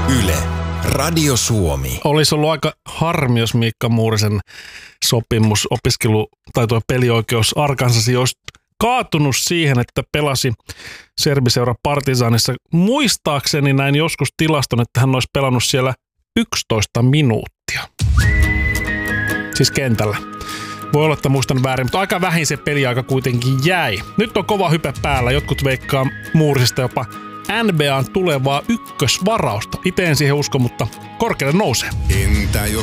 Yle, Radio Suomi. Olisi ollut aika harmi, jos Miikka Muurisen sopimus, opiskelu tai tuo pelioikeus Arkansasissa olisi kaatunut siihen, että pelasi serbiseura Partizanissa. Muistaakseni näin joskus tilaston, että hän olisi pelannut siellä 11 minuuttia. Siis kentällä. Voi olla, että muistan väärin, mutta aika vähin se peliaika kuitenkin jäi. Nyt on kova hype päällä. Jotkut veikkaa Muurisesta jopa NBA:n tulevaa ykkösvarausta. Itse en siihen usko, mutta korkealle nousee. Entä jos